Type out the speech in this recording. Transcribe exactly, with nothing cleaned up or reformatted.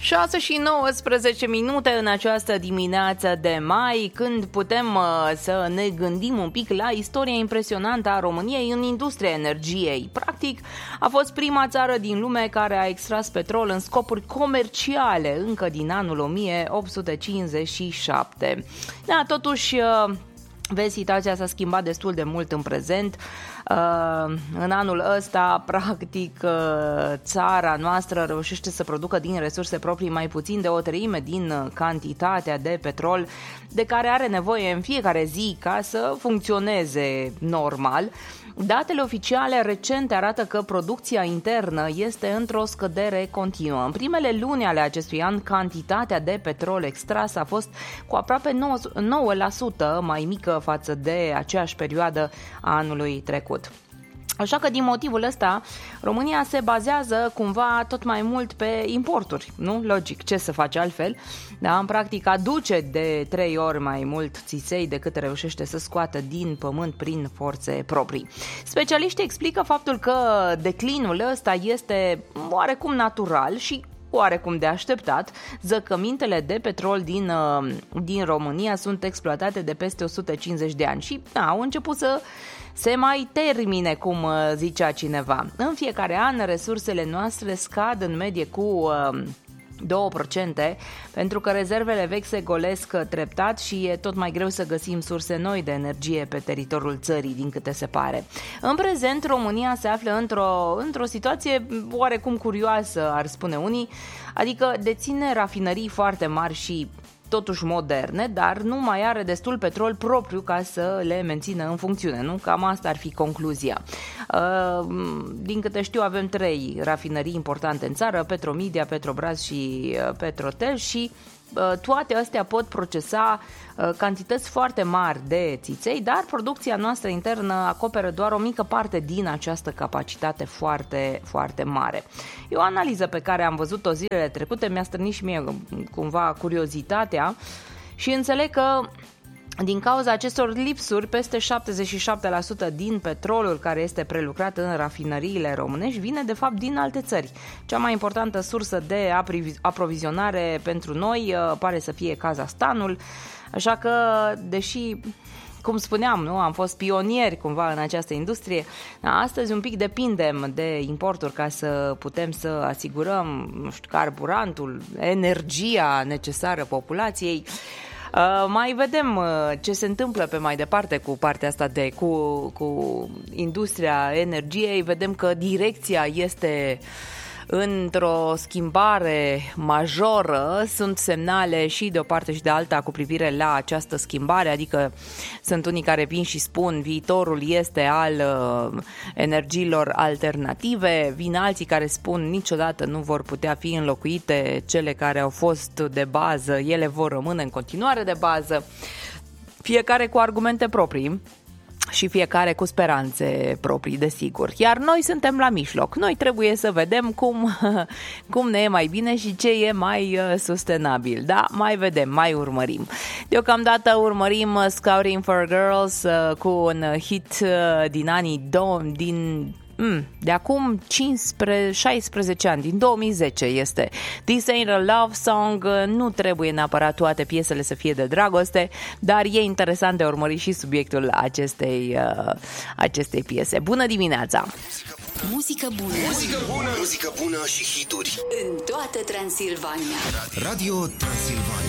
șase și nouăsprezece minute în această dimineață de mai, când putem uh, să ne gândim un pic la istoria impresionantă a României în industria energiei. Practic, a fost prima țară din lume care a extras petrol în scopuri comerciale încă din anul o mie opt sute cincizeci și șapte. Da, totuși... Uh, Vezi, situația s-a schimbat destul de mult în prezent. În anul ăsta, practic, țara noastră reușește să producă din resurse proprii mai puțin de o treime din cantitatea de petrol de care are nevoie în fiecare zi ca să funcționeze normal. Datele oficiale recente arată că producția internă este într-o scădere continuă. În primele luni ale acestui an, cantitatea de petrol extras a fost cu aproape nouă la sută mai mică față de aceeași perioadă a anului trecut. Așa că din motivul ăsta România se bazează cumva tot mai mult pe importuri, nu? Logic, ce să face altfel? Da, în practic aduce de trei ori mai mult țiței decât reușește să scoată din pământ prin forțe proprii. Specialiștii explică faptul că declinul ăsta este oarecum natural și oarecum de așteptat. Zăcămintele de petrol din, din România sunt exploatate de peste o sută cincizeci de ani și da, au început să se mai termine, cum zicea cineva. În fiecare an, resursele noastre scad în medie cu două la sută, pentru că rezervele vechi se golesc treptat și e tot mai greu să găsim surse noi de energie pe teritoriul țării, din câte se pare. În prezent, România se află într-o, într-o situație oarecum curioasă, ar spune unii, adică deține rafinării foarte mari și totuși moderne, dar nu mai are destul petrol propriu ca să le mențină în funcțiune, nu? Cam asta ar fi concluzia. Din câte știu, avem trei rafinării importante în țară, Petromedia, Petrobras și Petrotel, și toate astea pot procesa cantități foarte mari de țiței, dar producția noastră internă acoperă doar o mică parte din această capacitate foarte, foarte mare. E o analiză pe care am văzut-o zilele trecute, mi-a strânit și mie cumva curiozitatea și înțeleg că din cauza acestor lipsuri, peste șaptezeci și șapte la sută din petrolul care este prelucrat în rafinăriile românești vine de fapt din alte țări. Cea mai importantă sursă de aprovizionare pentru noi pare să fie Kazahstanul, așa că, deși, cum spuneam, nu, am fost pionieri cumva în această industrie, astăzi un pic depindem de importuri ca să putem să asigurăm, nu știu, carburantul, energia necesară populației. Uh, mai vedem uh, ce se întâmplă pe mai departe cu partea asta de cu, cu industria energiei. Vedem că direcția este într-o schimbare majoră. Sunt semnale și de o parte și de alta cu privire la această schimbare, adică sunt unii care vin și spun viitorul este al uh, energiilor alternative, vin alții care spun niciodată nu vor putea fi înlocuite cele care au fost de bază, ele vor rămâne în continuare de bază, fiecare cu argumente proprii și fiecare cu speranțe proprii, desigur. Iar noi suntem la mijloc. Noi trebuie să vedem cum, cum ne e mai bine și ce e mai sustenabil. Da, mai vedem, mai urmărim. Deocamdată urmărim Scouting for Girls cu un hit din anii două, din Mm, de acum cincisprezece șaisprezece ani, din două mii zece este This Ain't a Love Song. Nu trebuie neapărat toate piesele să fie de dragoste, dar e interesant de urmărit și subiectul acestei, uh, acestei piese. Bună dimineața! Muzică bună. Muzică bună, muzică bună și hituri în toată Transilvania. Radio Transilvania.